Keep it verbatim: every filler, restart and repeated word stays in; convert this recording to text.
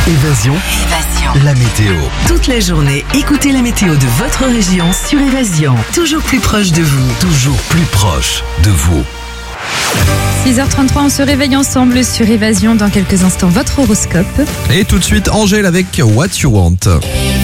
Évasion, Évasion. la météo. Toute la journée, écoutez la météo de votre région sur Évasion. Toujours plus proche de vous. Toujours plus proche de vous. six heures trente-trois, on se réveille ensemble sur Évasion. Dans quelques instants, votre horoscope. Et tout de suite, Angèle avec What You Want.